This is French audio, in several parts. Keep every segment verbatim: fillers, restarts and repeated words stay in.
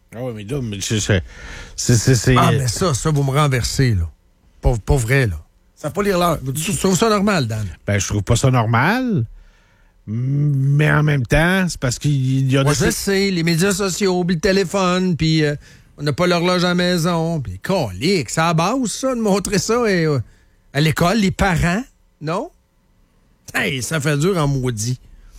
Ah oui, mais là, mais c'est, c'est, c'est, c'est... Ah, mais ça, ça, vous me renversez, là. Pas, pas vrai, là. Ça va pas lire l'heure. Tu trouves ça normal, Dan? Ben, je trouve pas ça normal. Mais en même temps, c'est parce qu'il y a... Moi, de... je sais, les médias sociaux, puis le téléphone, puis euh, on n'a pas l'horloge à la maison. Puis, colique, c'est à la base, ça, de montrer ça et, euh, à l'école, les parents, non? Hey, ça fait dur en maudit.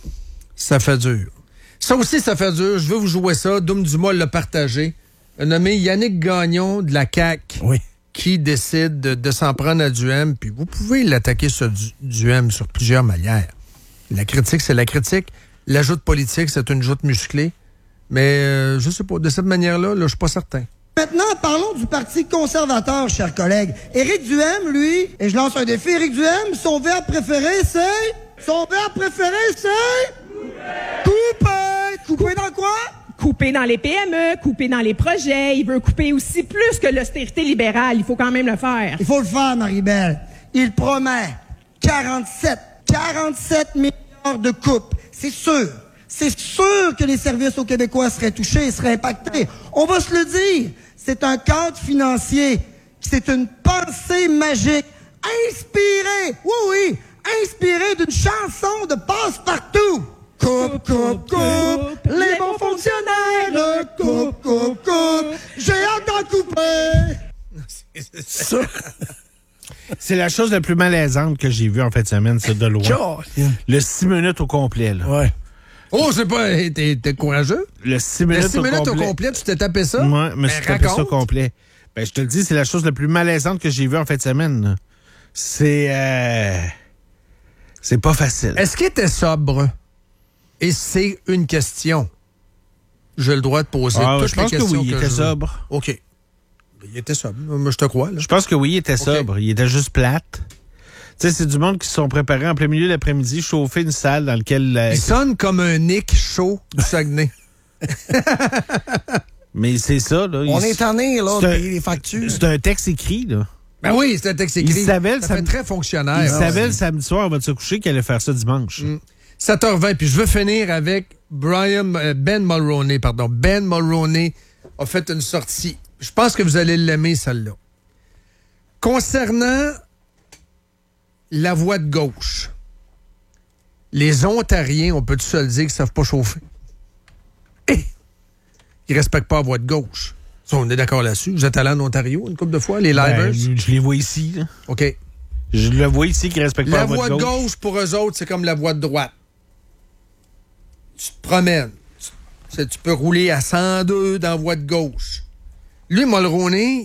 Ça fait dur. Ça aussi, ça fait dur. Je veux vous jouer ça. Doum Dumas l'a partagé. Un nommé Yannick Gagnon de la C A Q. Oui. Qui décide de, de s'en prendre à Duhem. Puis vous pouvez l'attaquer sur du, Duhem sur plusieurs manières. La critique, c'est la critique. La joute politique, c'est une joute musclée. Mais euh, je sais pas, de cette manière-là, là, je suis pas certain. Maintenant, parlons du Parti conservateur, chers collègues. Éric Duhem, lui, et je lance un défi, Éric Duhem, son verbe préféré, c'est... Son verbe préféré, c'est... Couper! Couper! Couper dans quoi? Couper dans les P M E, couper dans les projets. Il veut couper aussi plus que l'austérité libérale. Il faut quand même le faire. Il faut le faire, Marie-Belle. Il promet quarante-sept, quarante-sept milliards de coupes. C'est sûr. C'est sûr que les services aux Québécois seraient touchés, seraient impactés. On va se le dire. C'est un cadre financier. C'est une pensée magique. Inspirée, oui, oui, inspirée d'une chanson de Passe-Partout. Coupe, coupe, coupe, les bons fonctionnaires, coupe, coupe, coupe, j'ai hâte d'en couper. Ça, c'est la chose la plus malaisante que j'ai vue en fin de semaine, c'est de loin. Le six minutes au complet, là. Ouais. Oh, c'est pas... T'es, t'es courageux? Le six minutes, Le six au, minutes complet. au complet, tu t'es tapé ça? Moi, je me suis tapé raconte. ça au complet. Ben, je te le dis, c'est la chose la plus malaisante que j'ai vue en fin de semaine, là. C'est... Euh... C'est pas facile. Est-ce qu'il était sobre? Et c'est une question. J'ai le droit de poser Ah, toutes je les pense que questions oui, il que était je veux. sobre. OK. Il était sobre. Moi, je te crois, là. Je pense que oui, il était Okay. sobre. Il était juste plate. Tu sais, c'est du monde qui se sont préparés en plein milieu de l'après-midi, chauffer une salle dans laquelle... Euh, il sonne comme un Nick chaud du Saguenay. Mais c'est ça, là. On il... est tanné, là, de un... payer les factures. C'est un texte écrit, là. Ben oui, c'est un texte écrit. Il savait le ça fait sam... très fonctionnaire. Il Ah, savait ouais. le samedi soir avant de se coucher qu'il allait faire ça dimanche. Mm. sept heures vingt, puis je veux finir avec Brian, euh, Ben Mulroney, pardon. Ben Mulroney a fait une sortie. Je pense que vous allez l'aimer, celle-là. Concernant la voie de gauche, les Ontariens, on peut-tu se le dire, qu'ils ne savent pas chauffer? Eh! Ils ne respectent pas la voie de gauche. Ça, on est d'accord là-dessus. Vous êtes allé en Ontario une couple de fois, les livers? Ben, je, je les vois ici, là. OK. Je le vois ici qui ne respectent pas La la voie voie de de gauche. gauche, pour eux autres, c'est comme la voie de droite. Tu te promènes. Tu, tu peux rouler à cent deux dans la voie de gauche. Lui, Mulroney,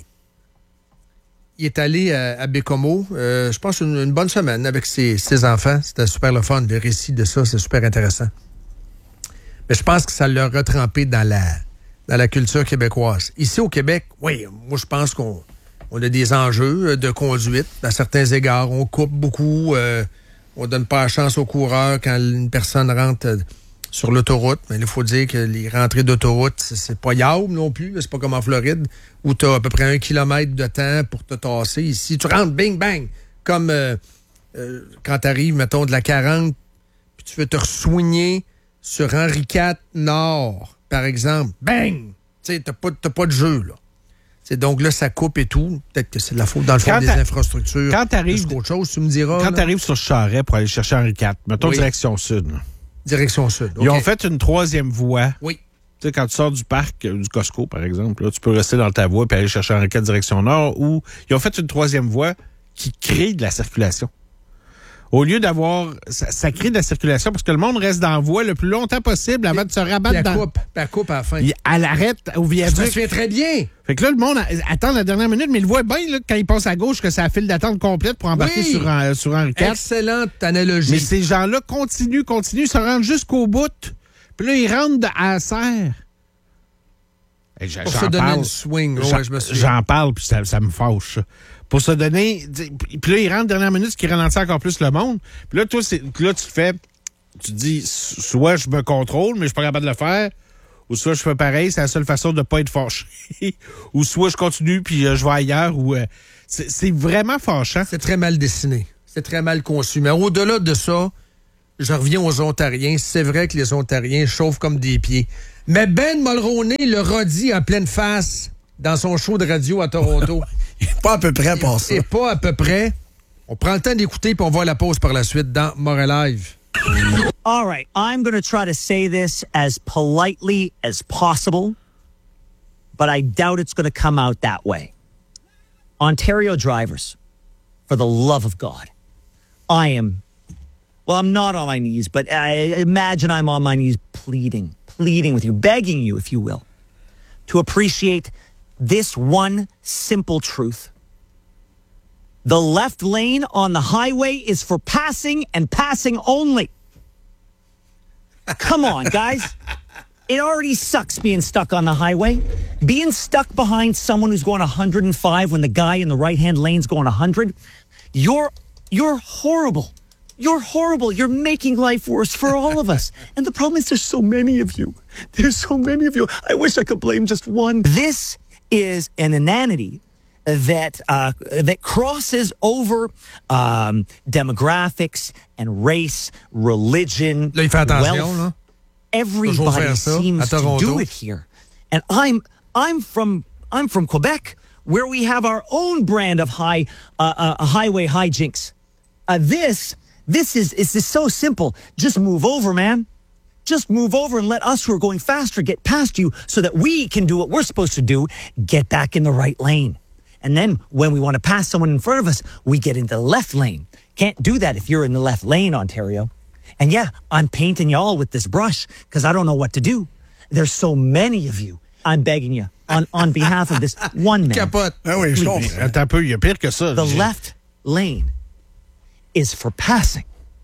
il est allé à, à Bécomo, euh, je pense, une, une bonne semaine avec ses, ses enfants. C'était super le fun. Le récit de ça, c'est super intéressant. Mais je pense que ça l'a retrempé dans la, dans la culture québécoise. Ici, au Québec, oui, moi, je pense qu'on on a des enjeux de conduite. À certains égards, on coupe beaucoup. Euh, on donne pas la chance aux coureurs quand une personne rentre euh, sur l'autoroute. Mais il faut dire que les rentrées d'autoroute, c'est, c'est pas yable non plus. C'est pas comme en Floride, où tu as à peu près un kilomètre de temps pour te tasser. Ici, tu rentres, bing, bang, comme euh, euh, quand tu arrives, mettons, de la quarante, puis tu veux te ressoigner sur Henri quatre Nord, par exemple. Bang! Tu sais, t'as pas, t'as pas de jeu, là. C'est donc là, ça coupe et tout. Peut-être que c'est de la faute, dans le fond, Quand des infrastructures. Quand t'arrives... Plus qu'autre chose, tu me diras. Quand là. t'arrives sur Charest pour aller chercher Henri quatre, mettons Oui. direction sud, là. Direction sud. Ils OK. ont fait une troisième voie. Oui. Tu sais, quand tu sors du parc, euh, du Costco, par exemple, là, tu peux rester dans ta voie puis aller chercher Henri quatre direction nord, ou ils ont fait une troisième voie qui crée de la circulation. Au lieu d'avoir... Ça, ça crée de la circulation parce que le monde reste dans la voie le plus longtemps possible avant de se Puis rabattre elle dans... coupe, puis elle coupe à la fin. Il- Elle arrête au Je me viaduc. souviens très bien. Fait que là, le monde a- attend la dernière minute, mais il voit bien là, quand il passe à gauche que c'est la file d'attente complète pour embarquer Oui. sur, euh, sur Henri quatre. Excellente analogie. Mais ces gens-là continuent, continuent, se rendent jusqu'au bout. Puis là, ils rentrent de- à la serre. Hey, j'en Pour se donner parle. une swing. J'en, Ouais, je me souviens. j'en parle, puis ça, ça me fâche. ça. Pour se donner... Puis là, ils rentrent dernière minute, ce qui ralentit encore plus le monde. Puis là, toi, c'est, là, tu fais... Tu te dis, soit je me contrôle, mais je suis pas capable de le faire, ou soit je fais pareil, c'est la seule façon de pas être fâché. Ou soit je continue, puis euh, je vais ailleurs, ou... euh, c'est, c'est vraiment fâchant. C'est très mal dessiné. C'est très mal conçu. Mais au-delà de ça, je reviens aux Ontariens. C'est vrai que les Ontariens chauffent comme des pieds. Mais Ben Mulroney le redit en pleine face dans son show de radio à Toronto. Il est pas à peu près pour ça. Et pas à peu près. On prend le temps d'écouter puis on va à la pause par la suite dans Morin Live. All right, I'm going to try to say this as politely as possible, but I doubt it's going to come out that way. Ontario drivers, for the love of God, I am, well, I'm not on my knees, but I imagine I'm on my knees pleading, pleading with you, begging you, if you will, to appreciate this one simple truth. The left lane on the highway is for passing and passing only. Come on, guys. It already sucks being stuck on the highway. Being stuck behind someone who's going one hundred five when the guy in the right-hand lane's going one hundred, you're you're horrible. You're horrible. You're making life worse for all of us. And the problem is there's so many of you. There's so many of you. I wish I could blame just one. This is an inanity that uh, that crosses over um, demographics and race, religion, Là, il fait attention, wealth. là. Everybody ça, seems to do it here, and I'm I'm from I'm from Quebec, where we have our own brand of high uh, uh, highway hijinks. Uh, this this is is this so simple. Just move over, man. Just move over and let us who are going faster get past you, so that we can do what we're supposed to do: get back in the right lane. And then when we want to pass someone in front of us, we get into the left lane. Can't do that if you're in the left lane, Ontario. And yeah, I'm painting y'all with this brush because I don't know what to do. There's so many of you. I'm begging you on, on behalf of this one man. Capote. Ah oui, je comprends. Attends un peu, il y a pire que ça. The J'ai- left lane is for passing.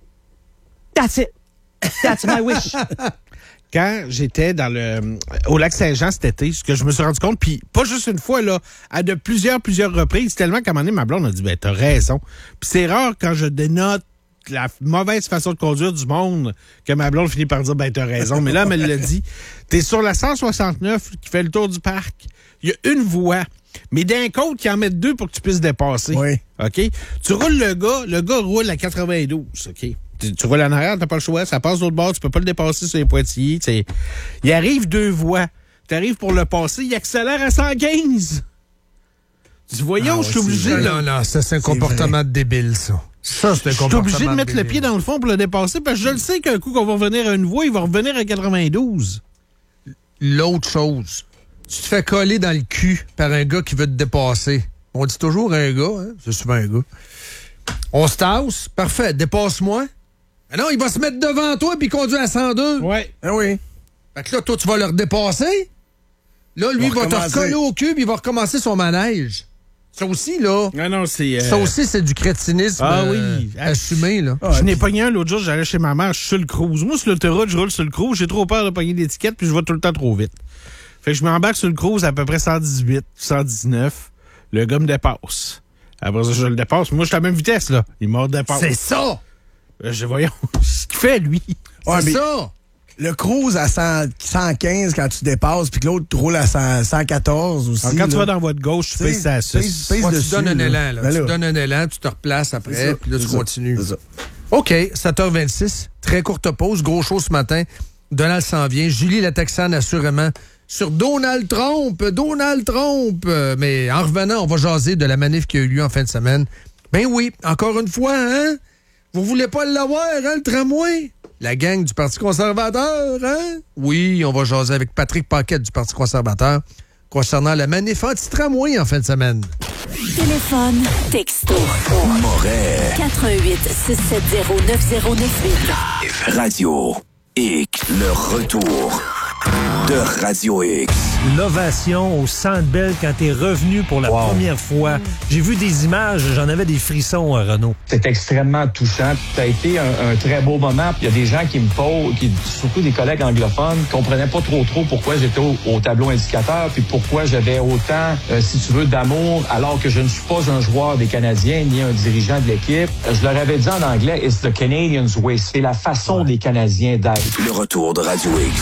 That's it. That's my wish. Quand j'étais dans le au lac Saint-Jean cet été, ce que je me suis rendu compte, puis pas juste une fois, là, à de plusieurs, plusieurs reprises, tellement qu'à un moment donné, ma blonde a dit, ben, t'as raison. Puis c'est rare quand je dénote la mauvaise façon de conduire du monde que ma blonde finit par dire, ben, t'as raison. Mais là, elle me l'a dit. T'es sur la cent soixante-neuf qui fait le tour du parc. Il y a une voie. Mais d'un côté, qui en met deux pour que tu puisses dépasser. Oui. OK? Tu roules le gars, le gars roule à quatre-vingt-douze, OK? Tu, tu roules en arrière, t'as pas le choix, ça passe de l'autre bord, tu peux pas le dépasser sur les pointillés. T'sais. Il arrive deux voies. Tu arrives pour le passer, il accélère à cent quinze. Tu voyons, Ah je suis ouais, obligé c'est de... vrai. Non, non, ça, c'est un comportement de débile, ça. Ça, c'est un Je suis comportement obligé de mettre le débile. pied dans le fond pour le dépasser parce que je le sais qu'un coup qu'on va revenir à une voie, il va revenir à quatre-vingt-douze. L'autre chose, tu te fais coller dans le cul par un gars qui veut te dépasser. On dit toujours un gars, hein? C'est souvent un gars. On se tasse, parfait, dépasse-moi. Ah non, il va se mettre devant toi puis conduire à cent deux. Ouais. Ah oui. Fait que là, toi, tu vas le redépasser. Là, lui, il Va va te recommencer. recoller au cul puis il va recommencer son manège. Ça aussi, là. Non, non, c'est... euh, Ça aussi, c'est du crétinisme Ah euh, oui. assumé, là. Ah, je n'ai puis- pogné un l'autre jour, j'allais chez ma mère, je suis sur le cruise. Moi, sur l'autoroute, je roule sur le cruise, j'ai trop peur de pogner l'étiquette, puis je vais tout le temps trop vite. Fait que je m'embarque sur le cruise à peu près cent dix-huit, cent dix-neuf. Le gars me dépasse. Après ça, je le dépasse. Moi, je suis à la même vitesse, là. Il me dépasse. C'est ça! Euh, Je voyons ce qu'il fait, lui. Ouais, c'est mais ça! le cruise à cent, cent quinze quand tu dépasses, puis que l'autre roule à cent, cent quatorze aussi. Alors, quand tu là. vas dans la voie de gauche, tu Tu pèses ça à sais, six. pèse- pèse Ouais, tu dessus, donnes un là. élan, là. Ben Tu là. donnes un élan, tu te replaces C'est après, ça, puis là, tu c'est ça, continues. c'est ça. OK, sept heures vingt-six, très courte pause, gros show ce matin. Donald s'en vient. Julie la Texane, assurément, sur Donald Trump. Donald Trump. Euh, Mais en revenant, on va jaser de la manif qui a eu lieu en fin de semaine. Ben oui, encore une fois, hein? Vous voulez pas l'avoir, hein, le tramway? La gang du Parti conservateur, hein? Oui, on va jaser avec Patrick Paquette du Parti conservateur concernant la manif anti-tramway en fin de semaine. Téléphone, texto. Moret. quatre un huit, six sept zéro, neuf zéro neuf huit. Radio X. Le retour de Radio X. L'ovation au Centre Bell quand t'es revenu pour la première fois. J'ai vu des images, j'en avais des frissons, euh, Renaud. C'est extrêmement touchant. Ça a été un, un très beau moment. Il y a des gens qui me posent, qui, surtout des collègues anglophones, qui comprenaient pas trop trop pourquoi j'étais au, au tableau indicateur, puis pourquoi j'avais autant, euh, si tu veux, d'amour, alors que je ne suis pas un joueur des Canadiens ni un dirigeant de l'équipe. Je leur avais dit en anglais, it's the Canadians way. C'est la façon des Canadiens d'être. Le retour de Radio X.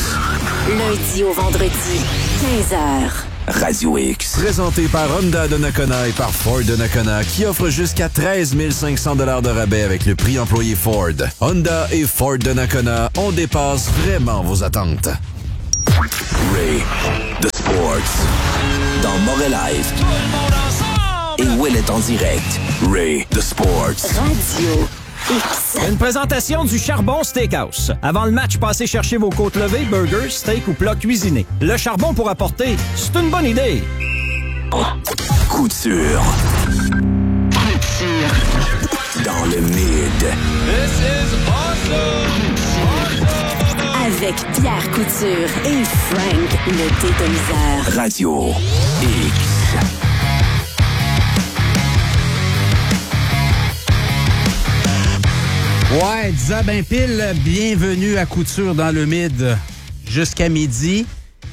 Lundi au vendredi, quinze heures. Radio X. Présenté par Honda de Nakona et par Ford de Nakona, qui offre jusqu'à treize mille cinq cents dollars de rabais avec le prix employé Ford. Honda et Ford de Nakona, on dépasse vraiment vos attentes. Ray the Sports. Dans Montréal Live. Et Will est en direct. Ray the Sports. Radio X. Une présentation du Charbon Steakhouse. Avant le match, passez chercher vos côtes levées, burgers, steak ou plats cuisinés. Le charbon pour apporter, c'est une bonne idée. Couture. Couture. Dans le mid. This is awesome. Avec Pierre Couture et Frank le Détoniseur. Radio X. Ouais, dix heures ben pile, bienvenue à Couture dans le mid jusqu'à midi.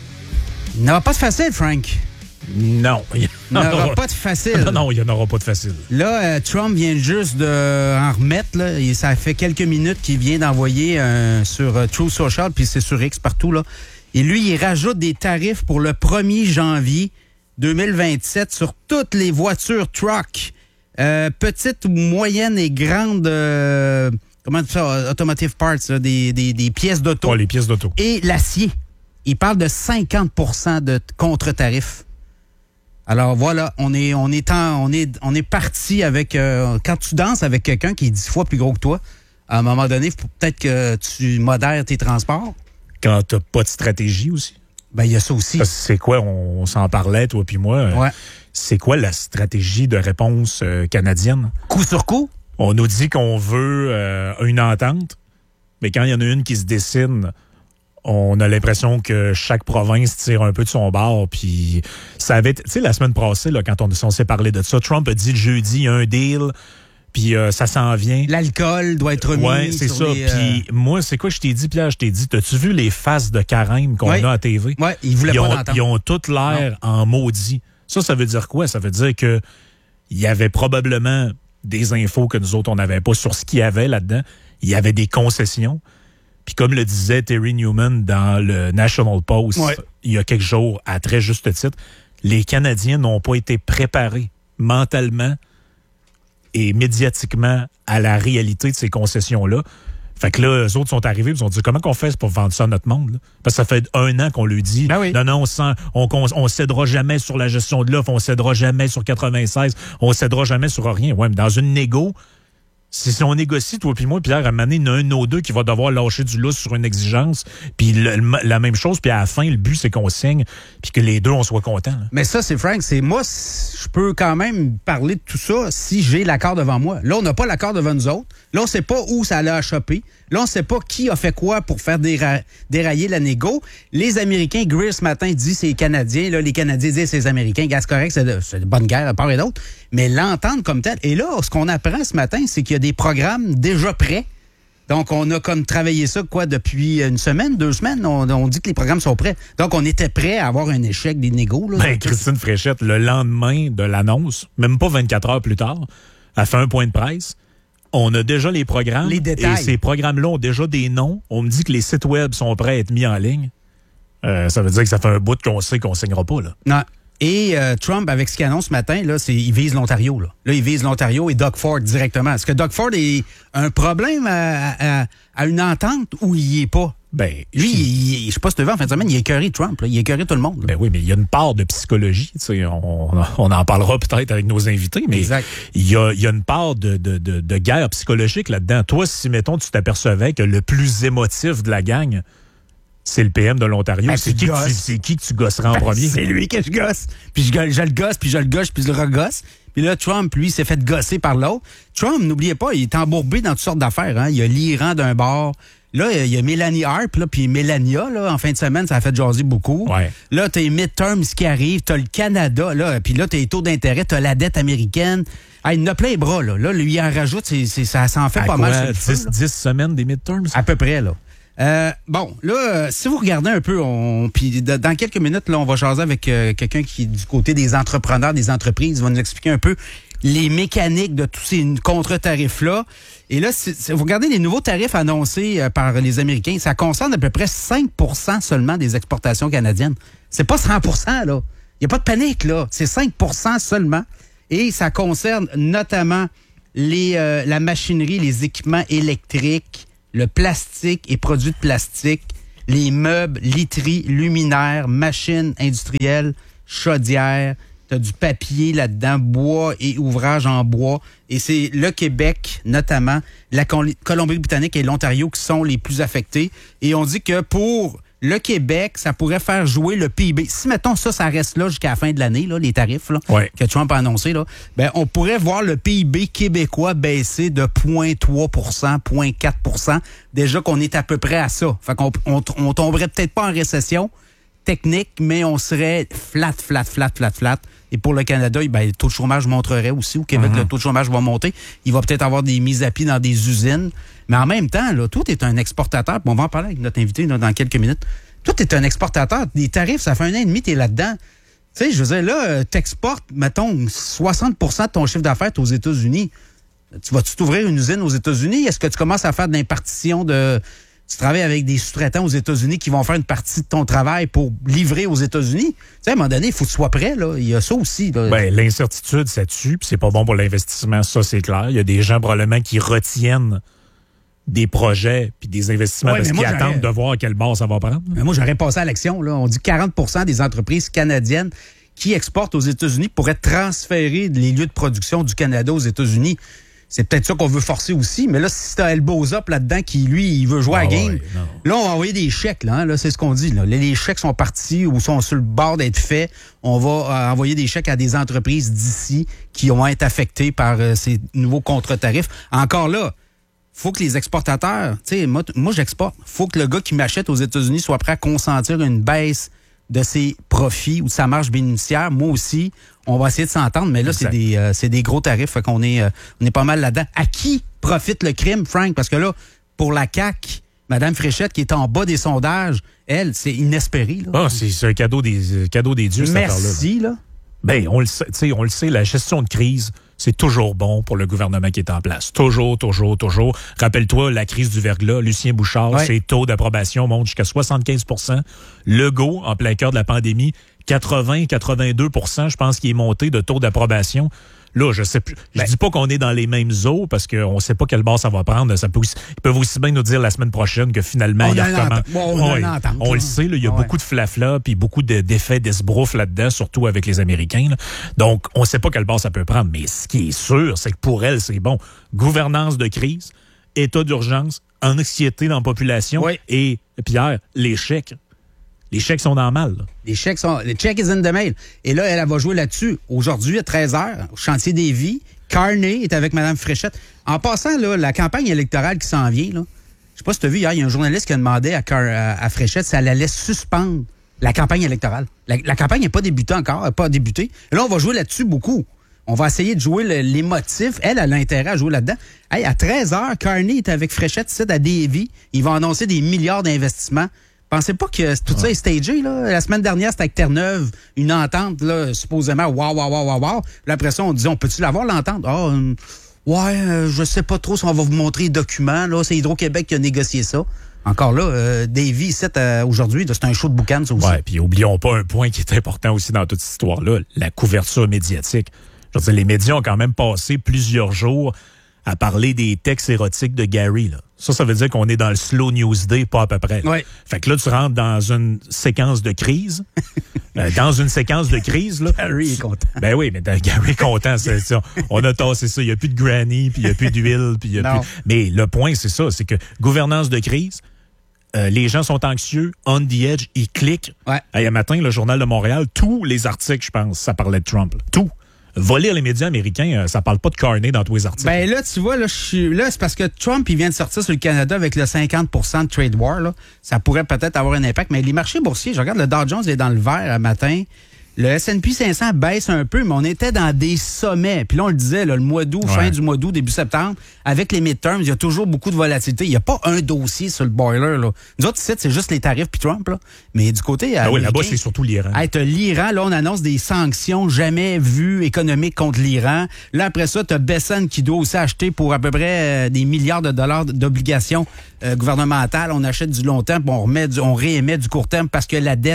Il n'y aura pas de facile, Frank. Non. Il n'y en aura pas de facile. Non, non, il n'y en aura pas de facile. Là, euh, Trump vient juste d'en remettre. Là, et ça fait quelques minutes qu'il vient d'envoyer euh, sur euh, Truth Social, puis c'est sur X partout. Là. Et lui, il rajoute des tarifs pour le premier janvier deux mille vingt-sept sur toutes les voitures truck. Euh, petites, moyennes et grandes... Euh, comment ça, automotive parts, là, des, des, des pièces d'auto. Ouais, les pièces d'auto. Et l'acier. Il parle de cinquante pour cent de contre-tarifs. Alors voilà, on est on est en, on est on est parti avec euh, quand tu danses avec quelqu'un qui est dix fois plus gros que toi, à un moment donné, faut peut-être que tu modères tes transports. Quand t'as pas de stratégie aussi. Ben il y a ça aussi. Parce que c'est quoi, on, on s'en parlait toi puis moi. Ouais. C'est quoi la stratégie de réponse euh, canadienne? Coup sur coup. On nous dit qu'on veut euh, une entente, mais quand il y en a une qui se dessine, on a l'impression que chaque province tire un peu de son bord. Puis ça avait, tu sais, la semaine passée, là, quand on, on s'est parlé de ça, Trump a dit le jeudi, il y a un deal, puis euh, ça s'en vient. L'alcool doit être remis. Oui, c'est ça. Les, euh... Puis moi, c'est quoi je t'ai dit, Pierre? Je t'ai dit, t'as-tu vu les faces de carême qu'on ouais. a à T V? Oui, ils voulaient ils pas ont, l'entendre. Ils ont toutes l'air non. en maudit. Ça, ça veut dire quoi? Ça veut dire que il y avait probablement des infos que nous autres, on n'avait pas sur ce qu'il y avait là-dedans. Il y avait des concessions. Puis comme le disait Terry Newman dans le National Post ouais. il y a quelques jours, à très juste titre, les Canadiens n'ont pas été préparés mentalement et médiatiquement à la réalité de ces concessions-là. Fait que là, eux autres sont arrivés, ils ont dit comment qu'on fait pour vendre ça à notre monde? Là? Parce que ça fait un an qu'on lui dit ben oui. non, non, on sent, on, on, on cédera jamais sur la gestion de l'offre, on cédera jamais sur quatre-vingt-seize, on cédera jamais sur rien. Ouais, mais dans une négo, si, si on négocie, toi puis moi, Pierre, à un moment donné, il y en a un de nos deux qui va devoir lâcher du lousse sur une exigence, puis le, la même chose, puis à la fin, le but, c'est qu'on signe, puis que les deux, on soit contents. Là. Mais ça, c'est Frank, c'est moi, je peux quand même parler de tout ça si j'ai l'accord devant moi. Là, on n'a pas l'accord devant nous autres. Là, on ne sait pas où ça allait choper. Là, on ne sait pas qui a fait quoi pour faire déra- dérailler la négo. Les Américains, Greer, ce matin, dit c'est les Canadiens. Là, les Canadiens disent c'est les Américains. Gaz correct, c'est de, c'est de bonne guerre à part et d'autre. Mais l'entente comme telle. Et là, ce qu'on apprend ce matin, c'est qu'il y a des programmes déjà prêts. Donc, on a comme travaillé ça, quoi, depuis une semaine, deux semaines. On, on dit que les programmes sont prêts. Donc, on était prêt à avoir un échec des négos. Là. Ben, Christine Fréchette, le lendemain de l'annonce, même pas vingt-quatre heures plus tard, a fait un point de presse. On a déjà les programmes. Les détails. Et ces programmes-là ont déjà des noms. On me dit que les sites web sont prêts à être mis en ligne. Euh, ça veut dire que ça fait un bout qu'on sait qu'on ne signera pas, là. Non. Et euh, Trump, avec ce qu'il annonce ce matin, là, c'est il vise l'Ontario. Là, là il vise l'Ontario et Doug Ford directement. Est-ce que Doug Ford est un problème à, à, à une entente ou il n'y est pas? Ben, lui, il, il, je sais pas si tu veux, en fin de semaine, il a écœuré Trump. Là, il a écœuré tout le monde. Là. Ben oui, mais il y a une part de psychologie. On, on en parlera peut-être avec nos invités, mais exact. Il, y a, il y a une part de, de, de, de guerre psychologique là-dedans. Toi, si, mettons, tu t'apercevais que le plus émotif de la gang, c'est le P M de l'Ontario. Ben, c'est, qui que tu, c'est qui que tu gosserais en ben, premier? C'est lui que je gosse. Puis je, je le gosse, puis je le gosse, puis je le regosse. Puis là, Trump, lui, s'est fait gosser par l'autre. Trump, n'oubliez pas, il est embourbé dans toutes sortes d'affaires. Hein. Il y a l'Iran d'un bord. Là, il y a Mélanie Harp, là, puis Mélania, là, en fin de semaine, ça a fait jaser beaucoup. Ouais. Là, t'as les midterms qui arrivent, t'as le Canada, là, puis là, t'as les taux d'intérêt, t'as la dette américaine. Ah, il en a plein les bras, là. Là, lui, il en rajoute, c'est, c'est, ça s'en fait à pas quoi, mal. dix, dix semaines des midterms? À peu près, là. Euh, bon, là, euh, si vous regardez un peu, on, puis de, dans quelques minutes, là, on va jaser avec euh, quelqu'un qui est du côté des entrepreneurs, des entreprises, il va nous expliquer un peu les mécaniques de tous ces contre-tarifs-là. Et là, si, si vous regardez les nouveaux tarifs annoncés euh, par les Américains, ça concerne à peu près cinq pour cent seulement des exportations canadiennes. C'est pas cent pour cent, là. Il n'y a pas de panique, là. C'est cinq pour cent seulement. Et ça concerne notamment les, euh, la machinerie, les équipements électriques, le plastique et produits de plastique, les meubles, literie, luminaires, machines industrielles, chaudières. T'as du papier là-dedans, bois et ouvrages en bois. Et c'est le Québec, notamment, la Colombie-Britannique et l'Ontario qui sont les plus affectés. Et on dit que pour le Québec, ça pourrait faire jouer le P I B. Si, mettons, ça, ça reste là jusqu'à la fin de l'année, là, les tarifs là, ouais. que Trump a annoncé, là, ben, on pourrait voir le P I B québécois baisser de zéro virgule trois pour cent, zéro virgule quatre pour cent. Déjà qu'on est à peu près à ça. Fait qu'on on, on tomberait peut-être pas en récession technique, mais on serait flat, flat, flat, flat, flat. Et pour le Canada, ben, le taux de chômage monterait aussi. Au Québec, mm-hmm. le taux de chômage va monter. Il va peut-être avoir des mises à pied dans des usines. Mais en même temps, là, toi, tu es un exportateur. On va en parler avec notre invité là, dans quelques minutes. Toi, tu es un exportateur. Les tarifs, ça fait un an et demi, tu es là-dedans. Tu sais, je veux dire, là, tu exportes, mettons, soixante pour cent de ton chiffre d'affaires aux États-Unis. Tu vas-tu t'ouvrir une usine aux États-Unis? Est-ce que tu commences à faire de l'impartition de... Tu travailles avec des sous-traitants aux États-Unis qui vont faire une partie de ton travail pour livrer aux États-Unis. Tu sais, à un moment donné, il faut que tu sois prêt, là. Il y a ça aussi, là. Ben, l'incertitude, ça tue, puis c'est pas bon pour l'investissement, ça, c'est clair. Il y a des gens, probablement, qui retiennent des projets puis des investissements ouais, parce qu'ils attendent de voir à quel bord ça va prendre. Mais moi, j'aurais passé à l'action, là. On dit quarante pour cent des entreprises canadiennes qui exportent aux États-Unis pourraient transférer les lieux de production du Canada aux États-Unis. C'est peut-être ça qu'on veut forcer aussi, mais là, si t'as Elbows Up là-dedans qui, lui, il veut jouer ah, à la game, ouais, là, on va envoyer des chèques, là, hein, là c'est ce qu'on dit. Là. Les chèques sont partis ou sont sur le bord d'être faits. On va euh, envoyer des chèques à des entreprises d'ici qui vont être affectées par euh, ces nouveaux contre-tarifs. Encore là, faut que les exportateurs, tu sais, moi, moi j'exporte, faut que le gars qui m'achète aux États-Unis soit prêt à consentir une baisse de ses profits ou de sa marge bénéficiaire. Moi aussi, on va essayer de s'entendre, mais là, c'est des, euh, c'est des gros tarifs, fait qu'on est, euh, on est pas mal là-dedans. À qui profite le crime, Frank? Parce que là, pour la C A Q, Mme Fréchette, qui est en bas des sondages, elle, c'est inespéré. Là. Ah, c'est, c'est un cadeau des, euh, cadeau des dieux, cette affaire-là. Merci, là. Ben, on le sait, tu sais, on le sait, la gestion de crise, c'est toujours bon pour le gouvernement qui est en place. Toujours, toujours, toujours. Rappelle-toi, la crise du verglas, Lucien Bouchard, ouais. ses taux d'approbation montent jusqu'à soixante-quinze pour cent. Legault, en plein cœur de la pandémie, quatre-vingts à quatre-vingt-deux pour cent, je pense qu'il est monté de taux d'approbation. Là, je sais plus. Je ben, dis pas qu'on est dans les mêmes eaux parce qu'on sait pas quel bord ça va prendre. Ça peut aussi, ils peuvent aussi bien nous dire la semaine prochaine que finalement, il y a comment. Bon, on, ouais, entend, on le sait, là, il y a ouais. beaucoup de flafla puis beaucoup de, d'effets d'esbrouf là-dedans, surtout avec les Américains. Là. Donc, on sait pas quel bord ça peut prendre. Mais ce qui est sûr, c'est que pour elle, c'est bon. Gouvernance de crise, état d'urgence, anxiété dans la population oui. et, Pierre, les chèques. Les chèques sont dans le mal. Là. Les chèques sont... Les chèques is in the mail. Et là, elle, elle va jouer là-dessus. Aujourd'hui, à treize heures, au chantier des vies, Carney est avec Mme Fréchette. En passant, là, la campagne électorale qui s'en vient, là, je sais pas si tu as vu hier, il y a un journaliste qui a demandé à, Car... à Fréchette si elle allait suspendre la campagne électorale. La, la campagne n'est pas débutée encore, elle n'a pas débuté. Et là, on va jouer là-dessus beaucoup. On va essayer de jouer le, les motifs. Elle, elle a intérêt à jouer là-dedans. Hey, à treize heures, Carney est avec Fréchette ici à Davie. Ils vont annoncer des milliards d'investissements. Pensez pas que tout ça est stagé, là. La semaine dernière, c'était avec Terre-Neuve, une entente, là, supposément, waouh, waouh, waouh, waouh, waouh. Puis après ça, on disait, on peut-tu l'avoir, l'entente? Ah, oh, euh, ouais, euh, je sais pas trop si on va vous montrer les documents, là. C'est Hydro-Québec qui a négocié ça. Encore là, euh, Davy, ici, euh, aujourd'hui, c'est un show de boucan, ça aussi. Ouais, puis oublions pas un point qui est important aussi dans toute cette histoire-là, la couverture médiatique. Je veux dire, les médias ont quand même passé plusieurs jours à parler des textes érotiques de Gary, là. Ça, ça veut dire qu'on est dans le slow news day, pas à peu près. Ouais. Fait que là, tu rentres dans une séquence de crise. euh, dans une séquence de crise, là. Gary est content. Ben oui, mais Gary est content. C'est, c'est, on a tassé ça. Il n'y a plus de granny, puis il n'y a plus d'huile, puis il y a non. plus... Mais le point, c'est ça. C'est que gouvernance de crise, euh, les gens sont anxieux, on the edge, ils cliquent. Ouais. Hier matin, le Journal de Montréal, tous les articles, je pense, ça parlait de Trump. Là. Tout. Va lire les médias américains, ça parle pas de Carney dans tous les articles. Ben là, tu vois, là, je suis là, c'est parce que Trump, il vient de sortir sur le Canada avec le cinquante pour cent de trade war, là. Ça pourrait peut-être avoir un impact, mais les marchés boursiers, je regarde, le Dow Jones est dans le vert le matin. Le S and P cinq cents baisse un peu, mais on était dans des sommets. Puis là, on le disait, là, le mois d'août, ouais. fin du mois d'août, début septembre, avec les midterms, il y a toujours beaucoup de volatilité. Il n'y a pas un dossier sur le boiler, là. Nous autres, ici, c'est juste les tarifs puis Trump, là. Mais du côté... Ah oui, là-bas, c'est surtout l'Iran. Hey, t'as l'Iran, là, on annonce des sanctions jamais vues économiques contre l'Iran. Là, après ça, t'as Besson qui doit aussi acheter pour à peu près euh, des milliards de dollars d'obligations euh, gouvernementales. On achète du long terme, puis on remet du, on réémet du court terme parce que la dette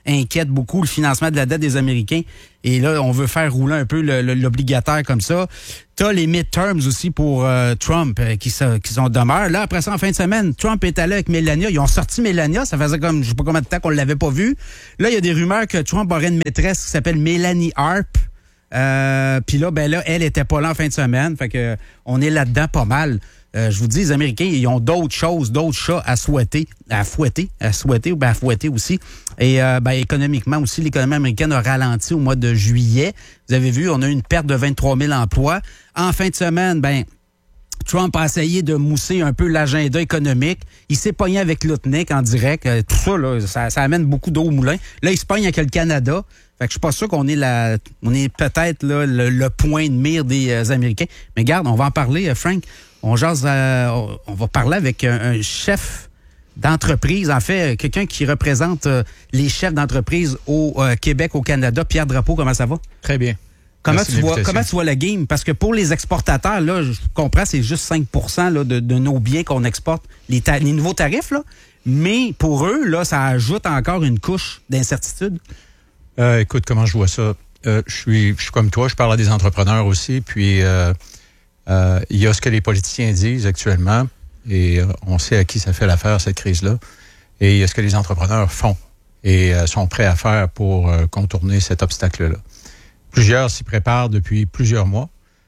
inquiète beaucoup le financement de la dette des Américains. Et là, on veut faire rouler un peu le, le, l'obligataire comme ça. T'as les midterms aussi pour euh, Trump euh, qui, sont, qui sont demeurés. Là, après ça, en fin de semaine, Trump est allé avec Melania. Ils ont sorti Melania. Ça faisait comme, je sais pas combien de temps qu'on l'avait pas vu. Là, il y a des rumeurs que Trump aurait une maîtresse qui s'appelle Melanie Harp. Euh, Puis là, ben là, elle était pas là en fin de semaine. Fait que on est là-dedans pas mal. Euh, je vous dis, les Américains, ils ont d'autres choses, d'autres chats à souhaiter, à fouetter, à souhaiter ou ben à fouetter aussi. Et euh, ben, économiquement aussi, l'économie américaine a ralenti au mois de juillet. Vous avez vu, on a eu une perte de vingt-trois mille emplois. En fin de semaine, ben Trump a essayé de mousser un peu l'agenda économique. Il s'est pogné avec Lutnick en direct. Euh, tout ça, là, ça, ça amène beaucoup d'eau au moulin. Là, il se pogne avec le Canada. Fait que je suis pas sûr qu'on est la, on est peut-être là, le, le point de mire des euh, Américains. Mais garde, on va en parler, euh, Frank. On jase, euh, on va parler avec un, un chef d'entreprise, en fait, quelqu'un qui représente euh, les chefs d'entreprise au euh, Québec, au Canada. Pierre Drapeau, comment ça va? Très bien. Comment Merci tu vois, comment tu vois la game? Parce que pour les exportateurs, là, je comprends, c'est juste cinq pour cent là, de, de nos biens qu'on exporte, les, ta- les nouveaux tarifs, là. Mais pour eux, là, ça ajoute encore une couche d'incertitude. Euh, écoute, comment je vois ça? Euh, je suis, je suis comme toi, je parle à des entrepreneurs aussi, puis euh, euh, il y a ce que les politiciens disent actuellement, et euh, on sait à qui ça fait l'affaire, cette crise-là, et il y a ce que les entrepreneurs font et euh, sont prêts à faire pour euh, contourner cet obstacle-là. Plusieurs s'y préparent depuis plusieurs mois.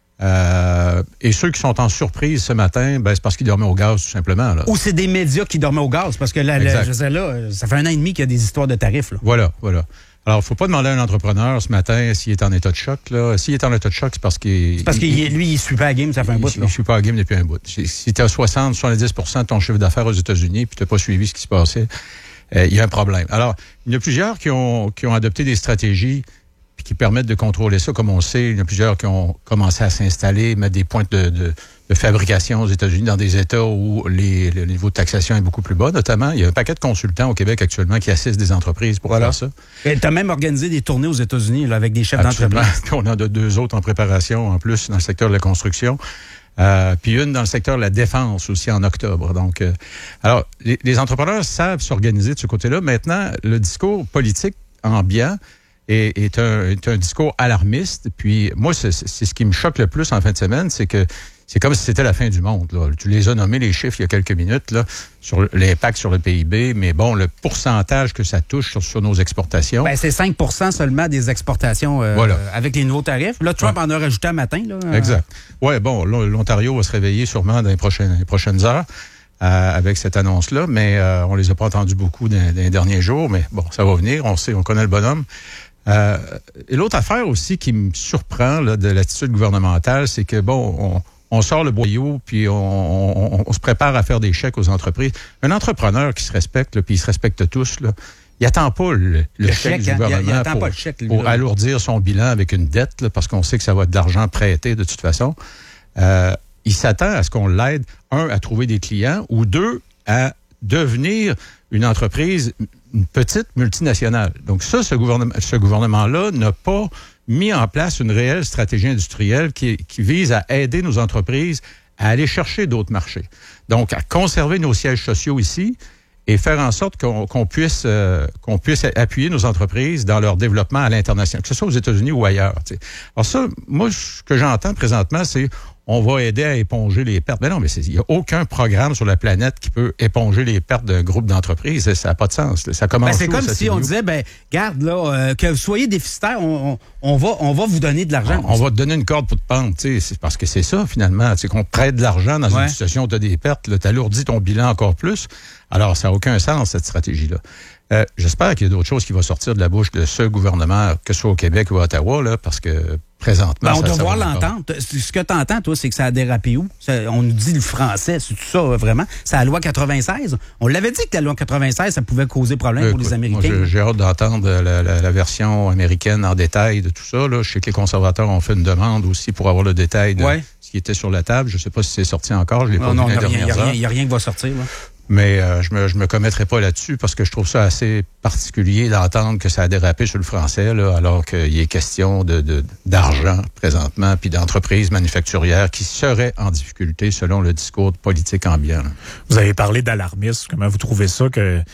Euh, et ceux qui sont en surprise ce matin, ben, c'est parce qu'ils dormaient au gaz, tout simplement. Là. Ou c'est des médias qui dormaient au gaz, parce que là, là, je sais, là, ça fait un an et demi qu'il y a des histoires de tarifs. Là. Voilà, voilà. Alors, il ne faut pas demander à un entrepreneur ce matin s'il est en état de choc. Là. S'il est en état de choc, c'est parce qu'il... C'est parce que lui, il ne suit pas la game, ça fait un bout. Il ne suit pas la game depuis un bout. Si tu as soixante à soixante-dix pour cent de ton chiffre d'affaires aux États-Unis puis tu n'as pas suivi ce qui se passait, euh, il y a un problème. Alors, il y en a plusieurs qui ont, qui ont adopté des stratégies puis qui permettent de contrôler ça, comme on sait. Il y en a plusieurs qui ont commencé à s'installer, mettre des points de, de, de fabrication aux États-Unis dans des États où les, le niveau de taxation est beaucoup plus bas, notamment. Il y a un paquet de consultants au Québec actuellement qui assistent des entreprises pour voilà. faire ça. Tu as même organisé des tournées aux États-Unis là, avec des chefs Absolument. d'entreprise. On en a deux autres en préparation, en plus, dans le secteur de la construction. Euh, puis une dans le secteur de la défense aussi en octobre. Donc, euh, alors, les, les entrepreneurs savent s'organiser de ce côté-là. Maintenant, le discours politique ambiant est, est, un, est un discours alarmiste. Puis moi, c'est, c'est ce qui me choque le plus en fin de semaine, c'est que c'est comme si c'était la fin du monde. Là. Tu les as nommés, les chiffres, il y a quelques minutes, là, sur l'impact sur le P I B, mais bon, le pourcentage que ça touche sur, sur nos exportations... Ben, c'est cinq pour cent seulement des exportations euh, voilà. avec les nouveaux tarifs. Là, Trump ouais. en a rajouté un matin. Là, euh... Exact. Oui, bon, l'Ontario va se réveiller sûrement dans les prochaines, les prochaines heures euh, avec cette annonce-là, mais euh, on les a pas entendus beaucoup dans, dans les derniers jours, mais bon, ça va venir, on sait, on connaît le bonhomme. Euh, et l'autre affaire aussi qui me surprend là, de l'attitude gouvernementale, c'est que, bon, on... On sort le boyau, puis on, on, on se prépare à faire des chèques aux entreprises. Un entrepreneur qui se respecte, là, puis il se respecte tous, là, il n'attend pas le, le, le chèque, chèque du hein? gouvernement il, il pour, pas le chèque, pour alourdir son bilan avec une dette, là, parce qu'on sait que ça va être de l'argent prêté de toute façon. Euh, il s'attend à ce qu'on l'aide, un, à trouver des clients, ou deux, à devenir une entreprise, une petite multinationale. Donc ça, ce gouvernement, ce gouvernement-là n'a pas mis en place une réelle stratégie industrielle qui, qui vise à aider nos entreprises à aller chercher d'autres marchés. Donc, à conserver nos sièges sociaux ici et faire en sorte qu'on, qu'on puisse euh, qu'on puisse appuyer nos entreprises dans leur développement à l'international, que ce soit aux États-Unis ou ailleurs. T'sais. Alors ça, moi, ce que j'entends présentement, c'est on va aider à éponger les pertes. Mais non, mais il n'y a aucun programme sur la planète qui peut éponger les pertes d'un groupe d'entreprises. Ça n'a pas de sens. Là. Ça commence ben, c'est comme si on disait, ben, garde, là, euh, que vous soyez déficitaire, on, on, on, va, on va vous donner de l'argent. On, on va te donner une corde pour te pendre, tu sais, c'est parce que c'est ça, finalement. C'est qu'on te prête de l'argent dans ouais. une situation où tu as des pertes, tu alourdis ton bilan encore plus. Alors, ça n'a aucun sens, cette stratégie-là. Euh, j'espère qu'il y a d'autres choses qui vont sortir de la bouche de ce gouvernement, que ce soit au Québec ou à Ottawa, là, parce que présentement... Ben, on ça, doit ça voir l'entente. Ce que tu entends, toi, c'est que ça a dérapé où? Ça, on nous dit le français, c'est tout ça, vraiment? C'est la loi quatre-vingt-seize. On l'avait dit que la loi quatre-vingt-seize, ça pouvait causer problème euh, pour écoute, les Américains. Moi, j'ai hâte d'entendre la, la, la version américaine en détail de tout ça. Là. Je sais que les conservateurs ont fait une demande aussi pour avoir le détail de ouais. ce qui était sur la table. Je ne sais pas si c'est sorti encore. Je l'ai non, pas non, vu dans les dernières heures. Il n'y a rien qui va sortir, là. Mais euh, je me je me commettrai pas là-dessus parce que je trouve ça assez particulier d'entendre que ça a dérapé sur le français là, alors qu'il est question de, de d'argent présentement puis d'entreprises manufacturières qui seraient en difficulté selon le discours politique ambiant. Là. Vous avez parlé d'alarmisme. Comment vous trouvez ça que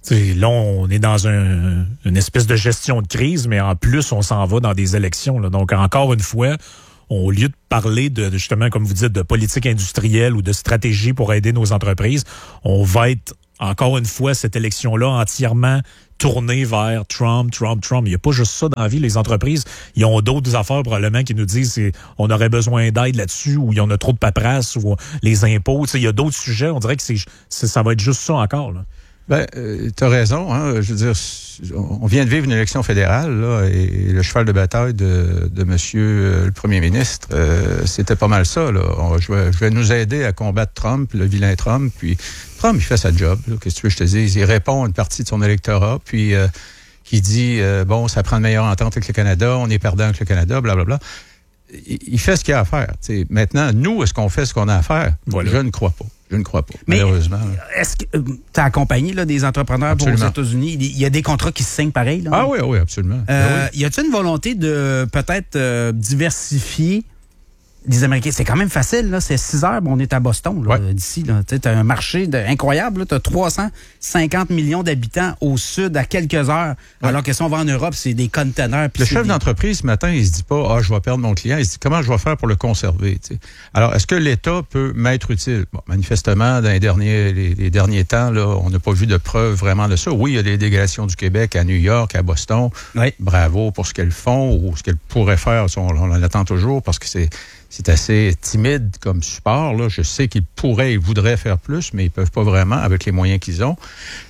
T'sais, là, on est dans un, une espèce de gestion de crise, mais en plus, on s'en va dans des élections. Là. Donc, encore une fois, au lieu de parler de, justement, comme vous dites, de politique industrielle ou de stratégie pour aider nos entreprises, on va être, encore une fois, cette élection-là entièrement tournée vers Trump, Trump, Trump. Il n'y a pas juste ça dans la vie. Les entreprises, ils ont d'autres affaires probablement qui nous disent c'est, on aurait besoin d'aide là-dessus, ou il y en a trop de paperasse, ou les impôts. Il y a d'autres sujets. On dirait que c'est, c'est, ça va être juste ça encore, là. Ben, euh, t'as raison. Hein, je veux dire, on vient de vivre une élection fédérale, là, et le cheval de bataille de, de Monsieur euh, le Premier ministre, euh, c'était pas mal ça. Là. On, je, vais, je vais nous aider à combattre Trump, le vilain Trump. Puis Trump, il fait sa job. Là, qu'est-ce que tu veux que je te dise? Il répond à une partie de son électorat, puis euh, qui dit euh, bon, ça prend une meilleure entente avec le Canada, on est perdant avec le Canada, blablabla. Il, il fait ce qu'il a à faire. T'sais. Maintenant, nous, est-ce qu'on fait ce qu'on a à faire? Voilà. Je ne crois pas. Je ne crois pas, mais malheureusement. Est-ce que euh, tu as accompagné là, des entrepreneurs pour aux États-Unis? Il y a des contrats qui se signent pareil? Là? Ah oui, oui, absolument. Euh, ben oui. Y a-t-il une volonté de peut-être euh, diversifier les Américains? C'est quand même facile, là. C'est six heures, on est à Boston, là, ouais. d'ici. Tu as un marché de, incroyable. Tu as trois cent cinquante millions d'habitants au sud à quelques heures. Ouais. Alors que si on va en Europe, c'est des conteneurs. Le chef des... d'entreprise, ce matin, il se dit pas, ah, je vais perdre mon client. Il se dit, comment je vais faire pour le conserver? T'sais? Alors, est-ce que l'État peut m'être utile? Bon, manifestement, dans les derniers, les, les derniers temps, là, on n'a pas vu de preuves vraiment de ça. Oui, il y a des délégations du Québec à New York, à Boston. Ouais. Bravo pour ce qu'elles font ou ce qu'elles pourraient faire. On, on l'attend toujours parce que c'est C'est assez timide comme support. Là. Je sais qu'ils pourraient et voudraient faire plus, mais ils peuvent pas vraiment avec les moyens qu'ils ont.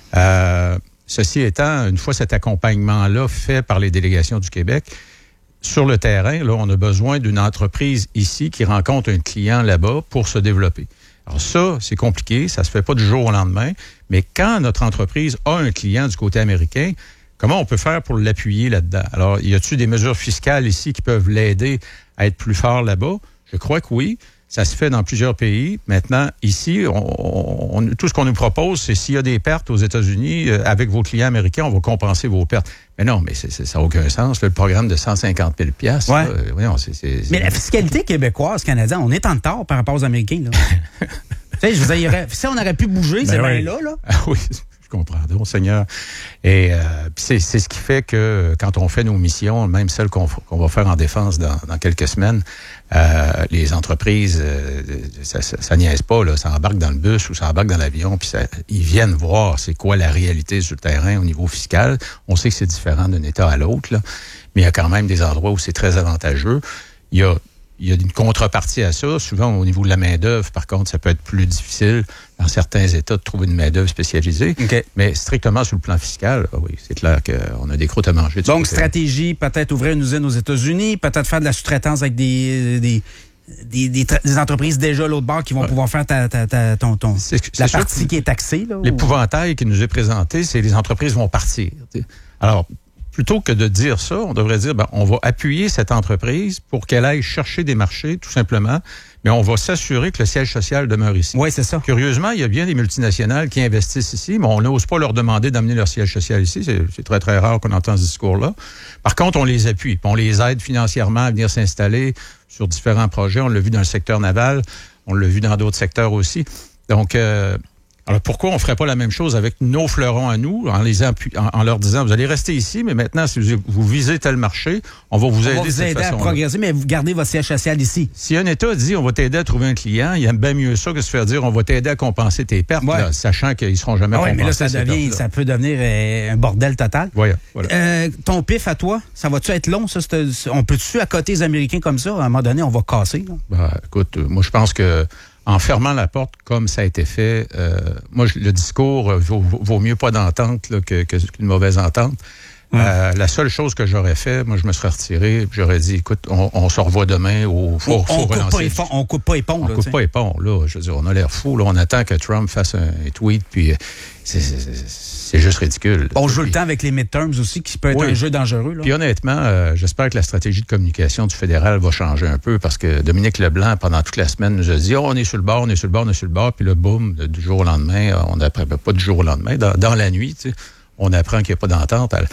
Euh, ceci étant, une fois cet accompagnement-là fait par les délégations du Québec, sur le terrain, là, on a besoin d'une entreprise ici qui rencontre un client là-bas pour se développer. Alors ça, c'est compliqué, ça se fait pas du jour au lendemain, mais quand notre entreprise a un client du côté américain, comment on peut faire pour l'appuyer là-dedans? Alors, y a-t-il des mesures fiscales ici qui peuvent l'aider à être plus fort là-bas? Je crois que oui. Ça se fait dans plusieurs pays. Maintenant, ici, on, on, tout ce qu'on nous propose, c'est s'il y a des pertes aux États-Unis, euh, avec vos clients américains, on va compenser vos pertes. Mais non, mais c'est, c'est, ça n'a aucun sens. Là, le programme de cent cinquante mille dollars, ouais. là, euh, voyons, c'est, c'est, c'est... Mais la fiscalité québécoise, canadienne, on est en retard par rapport aux Américains. Là. Tu sais, je vous dirais, si on aurait pu bouger, ben c'est oui. bien là. là. Ah oui, je comprends. Donc, Seigneur. Et euh, c'est, c'est ce qui fait que quand on fait nos missions, même celles qu'on, qu'on va faire en défense dans, dans quelques semaines, euh, les entreprises, euh, ça, ça, ça niaise pas, là, ça embarque dans le bus ou ça embarque dans l'avion, puis ça, ils viennent voir c'est quoi la réalité sur le terrain au niveau fiscal. On sait que c'est différent d'un État à l'autre, là, mais il y a quand même des endroits où c'est très avantageux. Il y a Il y a une contrepartie à ça. Souvent, au niveau de la main-d'œuvre, par contre, ça peut être plus difficile dans certains États de trouver une main-d'œuvre spécialisée. Okay. Mais strictement sur le plan fiscal, oui, c'est clair qu'on a des croûtes à manger. Donc, côté. Stratégie, peut-être ouvrir une usine aux États-Unis, peut-être faire de la sous-traitance avec des, des, des, des, des entreprises déjà à l'autre bord qui vont ouais. pouvoir faire ta, ta, ta, ton, ton, c'est, c'est la partie qui est taxée. Là, l'épouvantail ou... qui nous est présenté, c'est que les entreprises vont partir. T'sais. Alors, plutôt que de dire ça, on devrait dire, ben, on va appuyer cette entreprise pour qu'elle aille chercher des marchés, tout simplement, mais on va s'assurer que le siège social demeure ici. Oui, c'est ça. Curieusement, il y a bien des multinationales qui investissent ici, mais on n'ose pas leur demander d'amener leur siège social ici. C'est, c'est très, très rare qu'on entende ce discours-là. Par contre, on les appuie, on les aide financièrement à venir s'installer sur différents projets. On l'a vu dans le secteur naval, on l'a vu dans d'autres secteurs aussi. Donc, euh, alors, pourquoi on ne ferait pas la même chose avec nos fleurons à nous, en, les appu- en, en leur disant, vous allez rester ici, mais maintenant, si vous, vous visez tel marché, on va vous on aider va vous de cette aider façon-là. à progresser, mais vous gardez votre siège social ici. Si un État dit, on va t'aider à trouver un client, il aime bien mieux ça que se faire dire, on va t'aider à compenser tes pertes, ouais. là, sachant qu'ils ne seront jamais ah ouais, compensés. Mais là, ça, devient, ça peut devenir euh, un bordel total. Voilà, voilà. Euh, ton pif à toi, ça va-tu être long, ça? On peut-tu accoter les Américains comme ça? À un moment donné, on va casser. Là? Ben, écoute, moi, je pense que en fermant la porte, comme ça a été fait, euh, moi, je, le discours euh, vaut, vaut mieux pas d'entente là, que, que, qu'une mauvaise entente. Mmh. Euh, la seule chose que j'aurais fait, moi, je me serais retiré, j'aurais dit, écoute, on, on se revoit demain au faut, on, faut on relancer. Coupe pas les fonds, on coupe pas les ponts. On là, coupe t'sais. pas les ponts, là. Je veux dire, on a l'air fou, là. On attend que Trump fasse un, un tweet, puis c'est, c'est, c'est, c'est juste ridicule. On joue puis, le temps avec les midterms aussi, qui peut être oui. un jeu dangereux. Là. Puis honnêtement, euh, j'espère que la stratégie de communication du fédéral va changer un peu, parce que Dominique Leblanc, pendant toute la semaine, nous a dit, oh, on est sur le bord, on est sur le bord, on est sur le bord, puis le boum, du jour au lendemain, on apprend, pas du jour au lendemain, dans, dans la nuit, tu sais, on apprend qu'il n'y a pas d'entente. Alors,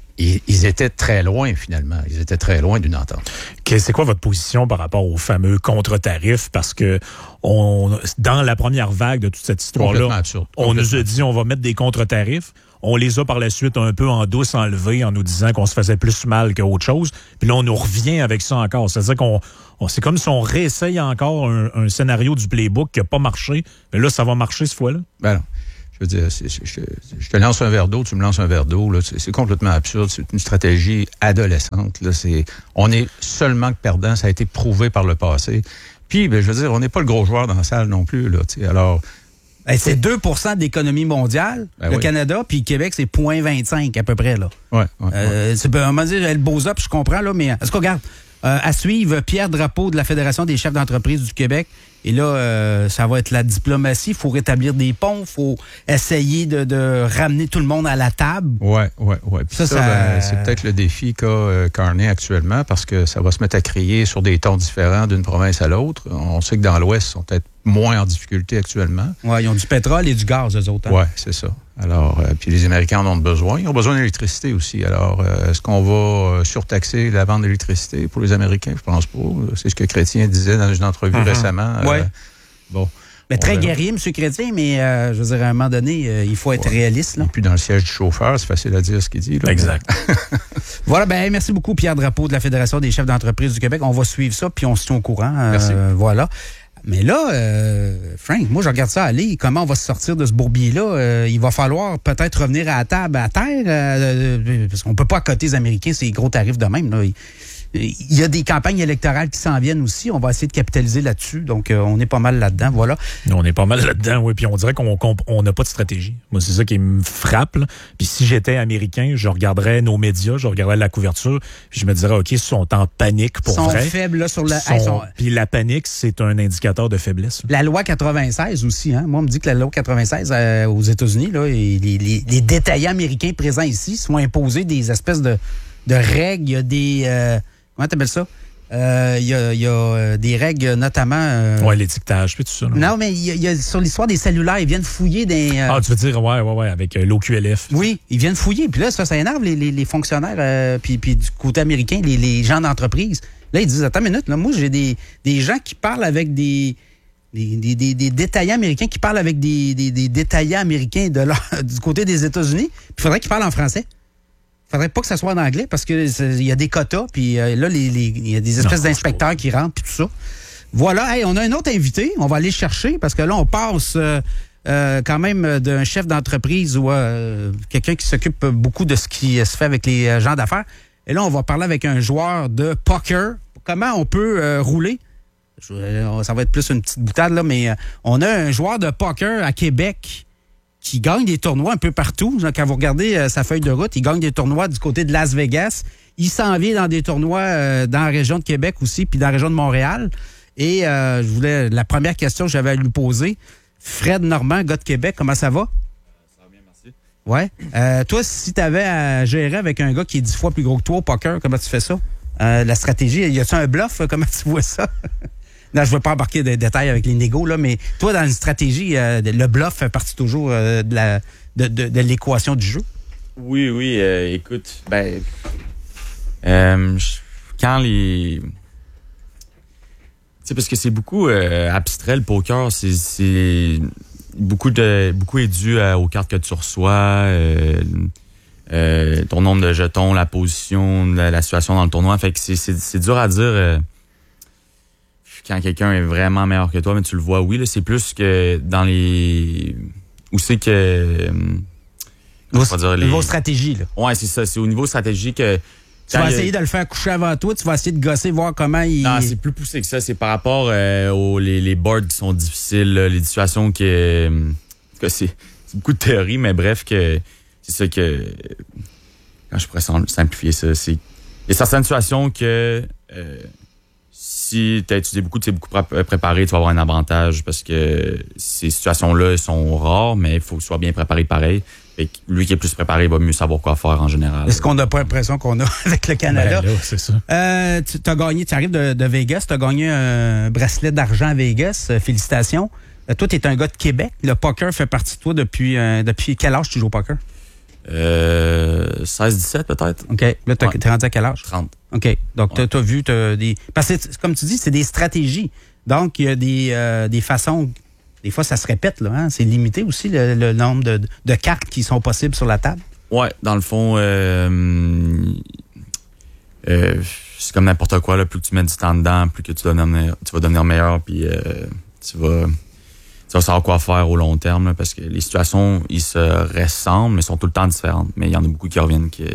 ils étaient très loin, finalement. Ils étaient très loin d'une entente. C'est quoi votre position par rapport aux fameux contre-tarifs? Parce que on, dans la première vague de toute cette histoire-là, absurde. on nous a dit on va mettre des contre-tarifs. On les a par la suite un peu en douce enlevés en nous disant qu'on se faisait plus mal qu'autre chose. Puis là, on nous revient avec ça encore. C'est-à-dire qu'on on, c'est comme si on réessaye encore un, un scénario du playbook qui n'a pas marché. Mais là, ça va marcher cette fois-là. Ben non. Je veux dire, c'est, c'est, je, je te lance un verre d'eau, tu me lances un verre d'eau. Là, c'est, c'est complètement absurde. C'est une stratégie adolescente. Là, c'est, on est seulement que perdant. Ça a été prouvé par le passé. Puis, ben, je veux dire, on n'est pas le gros joueur dans la salle non plus. Là, alors... Ben, c'est deux pour cent de l'économie mondiale, ben le oui. Canada, puis Québec, c'est zéro virgule vingt-cinq à peu près. Là. Ouais, ouais, euh, ouais. C'est, on m'a dit, le beaux-up, je comprends, là, mais est-ce qu'on regarde? Euh, à suivre, Pierre Drapeau de la Fédération des chefs d'entreprise du Québec. Et là, euh, ça va être la diplomatie. Il faut rétablir des ponts. Il faut essayer de, de ramener tout le monde à la table. Oui, oui, oui. Puis ça, ça, ça ben, c'est peut-être le défi qu'a euh, Carney actuellement parce que ça va se mettre à crier sur des tons différents d'une province à l'autre. On sait que dans l'Ouest, ils sont peut-être moins en difficulté actuellement. Oui, ils ont du pétrole et du gaz, eux autres. Hein? Oui, c'est ça. Alors, euh, puis les Américains en ont besoin. Ils ont besoin d'électricité aussi. Alors, euh, est-ce qu'on va euh, surtaxer la vente d'électricité pour les Américains? Je pense pas. C'est ce que Chrétien disait dans une entrevue uh-huh. récemment. Oui. Euh, bon. Mais très guerrier, M. Chrétien, mais euh, je veux dire, à un moment donné, euh, il faut être ouais. réaliste. Là. Et puis dans le siège du chauffeur, c'est facile à dire ce qu'il dit. Là, exact. Voilà, ben merci beaucoup, Pierre Drapeau de la Fédération des chefs d'entreprise du Québec. On va suivre ça, puis on se tient au courant. Euh, merci. Voilà. Mais là, euh, Frank, moi, je regarde ça aller. Comment on va se sortir de ce bourbier-là? Euh, il va falloir peut-être revenir à la table à terre, euh, parce qu'on peut pas accoter les Américains ces gros tarifs de même. Là. Il, il y a des campagnes électorales qui s'en viennent aussi. On va essayer de capitaliser là-dessus. Donc, euh, on est pas mal là-dedans, voilà. On est pas mal là-dedans, oui. Puis on dirait qu'on on n'a pas de stratégie. Moi, c'est ça qui me frappe. Là. Puis si j'étais Américain, je regarderais nos médias, je regarderais la couverture, puis je me dirais, OK, ils sont en panique pour sont vrai. Ils sont faibles là, sur la... Sont... Hey, sont... Puis la panique, c'est un indicateur de faiblesse. Là. La loi quatre-vingt-seize aussi, hein. Moi, on me dit que la loi quatre-vingt-seize euh, aux États-Unis, là, et les, les, les détaillants américains présents ici sont imposés des espèces de, de règles. Il y a des... Euh, comment t'appelles ça? Il euh, y, a, y a des règles, notamment... Euh... Oui, l'étiquetage, puis tout ça. Là. Non, mais il y, y a sur l'histoire des cellulaires, ils viennent fouiller des... Euh... Ah, tu veux dire, ouais, ouais, ouais, avec euh, l'O Q L F. Oui, ils viennent fouiller. Puis là, ça, ça énerve les, les, les fonctionnaires, euh, puis, puis du côté américain, les, les gens d'entreprise. Là, ils disent, attends une minute, là, moi, j'ai des, des gens qui parlent avec des... Des, des, des, des détaillants américains qui parlent avec des, des, des détaillants américains de leur, du côté des États-Unis. Puis il faudrait qu'ils parlent en français. Il faudrait pas que ça soit en anglais parce qu'il y a des quotas, puis euh, là, il y a des espèces non, d'inspecteurs qui rentrent, puis tout ça. Voilà, hey, on a un autre invité, on va aller le chercher parce que là, on passe euh, euh, quand même d'un chef d'entreprise ou euh, quelqu'un qui s'occupe beaucoup de ce qui se fait avec les gens d'affaires. Et là, on va parler avec un joueur de poker. Comment on peut euh, rouler? Je, ça va être plus une petite boutade, là, mais euh, on a un joueur de poker à Québec qui gagne des tournois un peu partout. Quand vous regardez euh, sa feuille de route, il gagne des tournois du côté de Las Vegas. Il s'en vient dans des tournois euh, dans la région de Québec aussi, puis dans la région de Montréal. Et euh, je voulais la première question que j'avais à lui poser, Fred Normand, gars de Québec, comment ça va? Ça va bien, merci. Ouais. Euh, toi, si tu avais à gérer avec un gars qui est dix fois plus gros que toi au poker, comment tu fais ça? Euh, la stratégie, y a-tu un bluff? Comment tu vois ça? Non, je ne veux pas embarquer des détails avec les négos, là, mais toi, dans une stratégie, euh, le bluff fait partie toujours euh, de, la, de, de, de l'équation du jeu. Oui, oui. Euh, écoute, ben, euh, quand les... Tu sais, parce que c'est beaucoup euh, abstrait, le poker. C'est, c'est beaucoup, de, beaucoup est dû à, aux cartes que tu reçois, euh, euh, ton nombre de jetons, la position, la, la situation dans le tournoi. Fait que c'est, c'est, c'est dur à dire... Euh, quand quelqu'un est vraiment meilleur que toi, mais tu le vois, oui, là, c'est plus que dans les... Où c'est que... Vos, dire, les... vos stratégies, là. Ouais, c'est ça. C'est au niveau stratégique que... Tu vas essayer a... de le faire coucher avant toi, tu vas essayer de gosser, voir comment il... Non, c'est plus poussé que ça. C'est par rapport euh, aux les, les boards qui sont difficiles, là, les situations qui... Euh, en tout cas, c'est, c'est beaucoup de théorie, mais bref, que c'est ça que... Quand je pourrais simplifier ça, c'est... Il y a certaines situations que... Euh, si tu as étudié beaucoup, tu sais beaucoup préparé, tu vas avoir un avantage parce que ces situations-là sont rares, mais il faut que tu sois bien préparé pareil. Et lui qui est plus préparé va mieux savoir quoi faire en général. Est-ce qu'on n'a pas l'impression qu'on a avec le Canada? Ben là, c'est ça. Euh, tu as gagné, tu arrives de, de Vegas, tu as gagné un bracelet d'argent à Vegas. Euh, félicitations. Euh, toi, tu es un gars de Québec. Le poker fait partie de toi depuis, euh, depuis quel âge tu joues au poker? Euh, seize dix-sept peut-être. OK. Là, t'es ouais. rendu à quel âge? trente. OK. Donc, ouais. tu as vu t'as des... Parce que, comme tu dis, c'est des stratégies. Donc, il y a des, euh, des façons des fois, ça se répète. Là, hein? C'est limité aussi le, le nombre de, de cartes qui sont possibles sur la table. Ouais, dans le fond, euh, euh, c'est comme n'importe quoi. Là, plus que tu mets du temps dedans, plus que tu vas devenir, tu vas devenir meilleur, puis euh, tu vas... Tu vas savoir quoi faire au long terme, là, parce que les situations, ils se ressemblent, mais sont tout le temps différentes. Mais il y en a beaucoup qui reviennent qui,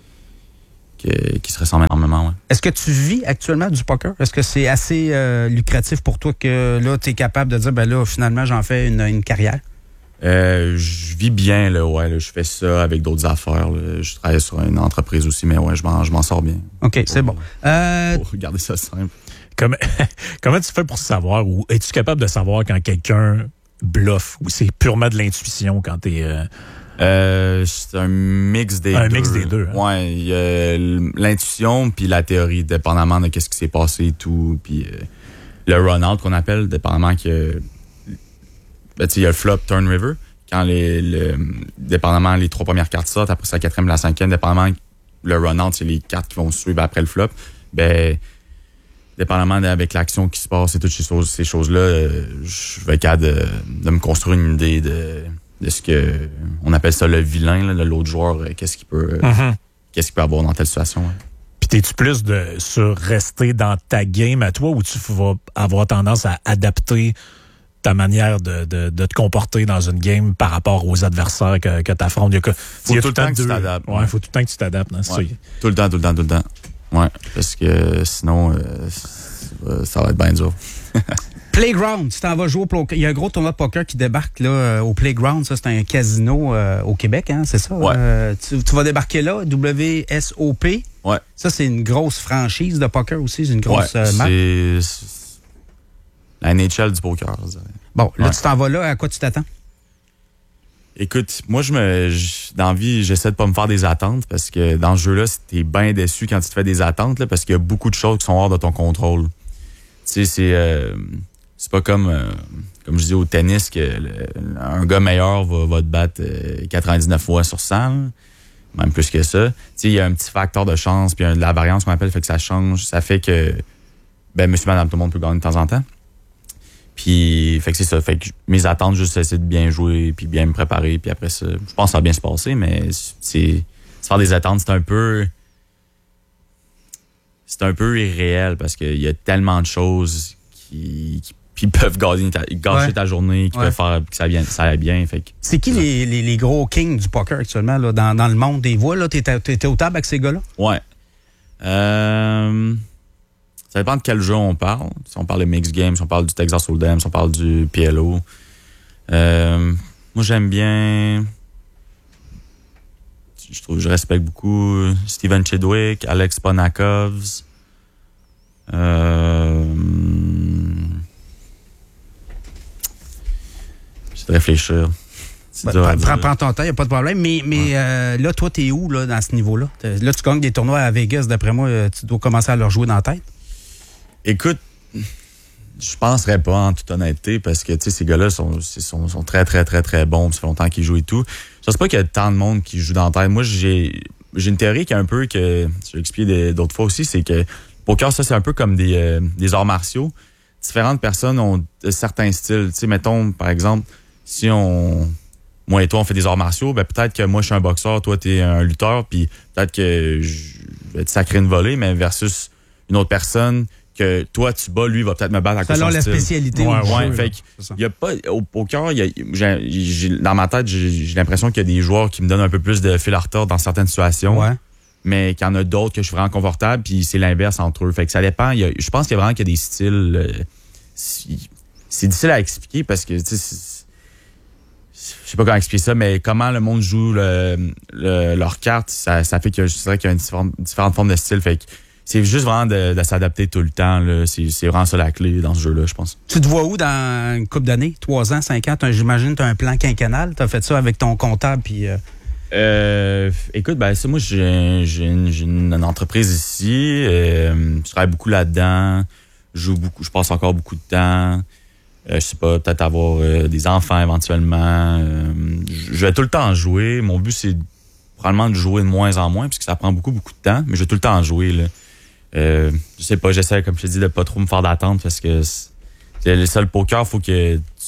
qui, qui se ressemblent énormément. Ouais. Est-ce que tu vis actuellement du poker? Est-ce que c'est assez euh, lucratif pour toi que là, tu es capable de dire, ben là, finalement, j'en fais une, une carrière? Euh, je vis bien, là, ouais. Là, je fais ça avec d'autres affaires. Là. Je travaille sur une entreprise aussi, mais ouais, je m'en, je m'en sors bien. OK, c'est bon. Euh... Pour garder ça simple. Comment, comment tu fais pour savoir, ou es-tu capable de savoir quand quelqu'un bluffe, ou c'est purement de l'intuition quand t'es... Euh... Euh, c'est un mix des un deux. Un mix des deux. Hein? Ouais, il y a l'intuition puis la théorie, dépendamment de qu'est-ce qui s'est passé et tout. Puis euh, le run-out qu'on appelle, dépendamment que... Ben, tu sais, il y a le flop, turn, river. Quand les... Le, dépendamment les trois premières cartes sortent, après ça, la quatrième et la cinquième, dépendamment le run-out, c'est les cartes qui vont suivre après le flop. Ben... Dépendamment avec l'action qui se passe et toutes ces choses, ces choses-là, euh, je vais être capable de, de me construire une idée de, de ce que on appelle ça le vilain, là, l'autre joueur, euh, qu'est-ce qu'il peut, mm-hmm. qu'est-ce qu'il peut avoir dans telle situation. Ouais. Puis t'es-tu plus de sur rester dans ta game à toi, ou tu vas avoir tendance à adapter ta manière de, de, de te comporter dans une game par rapport aux adversaires que, que tu affrontes? Il y a, faut il y a tout le temps que deux. tu t'adaptes. Ouais, il ouais. faut tout le temps que tu t'adaptes. Hein, ouais. Tout le temps, tout le temps, tout le temps. Ouais, parce que sinon, euh, ça va être bien dur. Playground, tu t'en vas jouer au poker. Il y a un gros tournoi de poker qui débarque là, euh, au Playground. Ça, c'est un casino euh, au Québec, hein, c'est ça? Ouais. Euh, tu, tu vas débarquer là, W S O P. Ouais. Ça, c'est une grosse franchise de poker aussi, c'est une grosse ouais, euh, marque. C'est, c'est la N H L du poker, je dirais. Bon, là, ouais. tu t'en vas là, à quoi tu t'attends? Écoute, moi, je me, je, dans la vie, j'essaie de pas me faire des attentes parce que dans ce jeu-là, t'es bien déçu quand tu te fais des attentes là, parce qu'il y a beaucoup de choses qui sont hors de ton contrôle. Tu sais, c'est, euh, c'est pas comme, euh, comme je dis au tennis que le, un gars meilleur va, va te battre euh, quatre-vingt-dix-neuf fois sur cent, là, même plus que ça. Tu sais, il y a un petit facteur de chance puis de la variance qu'on appelle, fait que ça change, ça fait que, ben, monsieur, madame, tout le monde peut gagner de temps en temps. Puis, fait que c'est ça. Fait que mes attentes, juste essayer de bien jouer, puis bien me préparer, puis après ça, je pense que ça va bien se passer, mais c'est, se faire des attentes, c'est un peu, c'est un peu irréel parce qu'il y a tellement de choses qui, qui, qui peuvent gâcher ta, gâcher ouais. ta journée, qui ouais. peuvent faire que ça, vienne, ça aille bien. Fait que, c'est qui les, les, les gros kings du poker actuellement, là, dans, dans le monde des voix, là? T'étais, t'étais au table avec ces gars-là? Ouais. Euh... Ça dépend de quel jeu on parle. Si on parle de Mixed Games, si on parle du Texas Hold'em, si on parle du P L O. Euh, moi, j'aime bien... Je trouve je respecte beaucoup Steven Chidwick, Alex Ponakovs. Euh... J'essaie de réfléchir. Ben, prends, prends, prends ton temps, il n'y a pas de problème. Mais, mais ouais. euh, là, toi, t'es où là, dans ce niveau-là? Là, tu gagnes des tournois à Vegas. D'après moi, tu dois commencer à leur jouer dans la tête. Écoute, je penserais pas, en toute honnêteté, parce que, tu sais, ces gars-là sont, sont, sont très, très, très, très bons. Ça fait longtemps qu'ils jouent et tout. Je sais pas qu'il y a tant de monde qui joue dans la tête. Moi, j'ai, j'ai une théorie qui est un peu que, je vais expliquer d'autres fois aussi, c'est que le poker, ça, c'est un peu comme des, euh, des arts martiaux. Différentes personnes ont certains styles. Tu sais, mettons, par exemple, si on... Moi et toi, on fait des arts martiaux, ben peut-être que moi, je suis un boxeur, toi, t'es un lutteur, puis peut-être que je vais te sacrer une volée, mais versus une autre personne que toi, tu bats, lui, va peut-être me battre à cause de son style. Selon la spécialité. Ouais, ouais, ouais. Fait qu'il y a pas, au poker, il y a, j'ai, j'ai, dans ma tête, j'ai, j'ai l'impression qu'il y a des joueurs qui me donnent un peu plus de fil à retordre dans certaines situations. Ouais. Mais qu'il y en a d'autres que je suis vraiment confortable, puis c'est l'inverse entre eux. Fait que ça dépend. Il y a, je pense qu'il y a vraiment qu'il y a des styles. Euh, c'est, c'est difficile à expliquer parce que, tu sais, je sais pas comment expliquer ça, mais comment le monde joue le, le, leurs cartes, ça, ça fait que je dirais qu'il y a une différente, différentes formes de style. Fait que c'est juste vraiment de, de s'adapter tout le temps. Là. C'est, c'est vraiment ça la clé dans ce jeu-là, je pense. Tu te vois où dans une couple d'années? Trois ans, cinq ans? T'as, j'imagine que tu as un plan quinquennal. Tu as fait ça avec ton comptable. Puis, euh... Euh, écoute, ben ça, moi, j'ai, j'ai, une, j'ai une entreprise ici. Euh, je travaille beaucoup là-dedans. Je joue beaucoup. Je passe encore beaucoup de temps. Euh, je sais pas, peut-être avoir euh, des enfants éventuellement. Euh, je vais tout le temps jouer. Mon but, c'est probablement de jouer de moins en moins, puisque ça prend beaucoup, beaucoup de temps, mais je vais tout le temps jouer, là. Euh, je sais pas, j'essaie, comme je te dis, de pas trop me faire d'attente, parce que c'est, c'est le seul poker, faut que tu, tu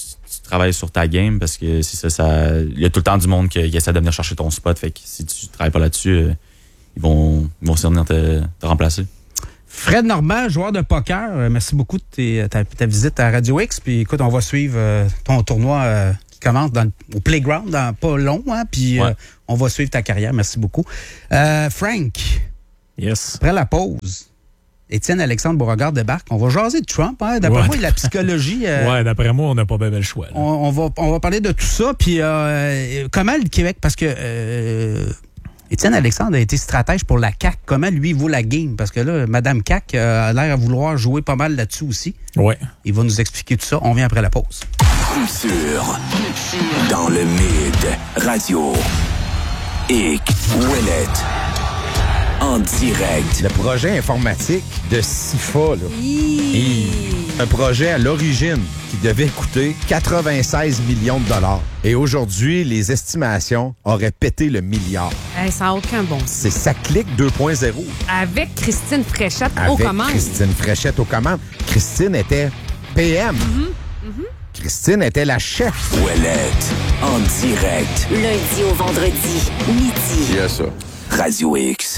travailles sur ta game parce que c'est ça, ça. Il y a tout le temps du monde qui, qui essaie de venir chercher ton spot. Fait que si tu travailles pas là-dessus, euh, ils vont, ils vont venir te, te remplacer. Fred Normand, joueur de poker, euh, merci beaucoup de tes, ta, ta visite à Radio X. Puis écoute, on va suivre euh, ton tournoi euh, qui commence dans, au Playground, dans pas long, hein, puis Ouais. euh, on va suivre ta carrière. Merci beaucoup. Euh, Frank, Yes. après la pause, Étienne Alexandre Beauregard débarque. On va jaser de Trump. Hein? D'après Ouais. moi, la psychologie... euh, Ouais, d'après moi, on n'a pas bien le choix. là. on, on, va, on va parler de tout ça. Puis euh, comment le Québec... Parce que euh, Étienne Alexandre a été stratège pour la C A Q. Comment lui vaut la game? Parce que là, Mme C A Q euh, a l'air à vouloir jouer pas mal là-dessus aussi. Ouais. Il va nous expliquer tout ça. On vient après la pause. Coup sûr. Dans le mid. Radio. Hic. Ouellette. En direct. Le projet informatique de SIFA, là. Et un projet à l'origine qui devait coûter quatre-vingt-seize millions de dollars. Et aujourd'hui, les estimations auraient pété le milliard. Hey, ça n'a aucun bon sens. C'est Ça clique deux point zéro. Avec Christine Fréchette aux Avec commandes. Christine Fréchette aux commandes. Christine était P M. Mm-hmm. Mm-hmm. Christine était la chef. Ouellette. En direct. Lundi au vendredi, midi. Il y a ça. Radio X.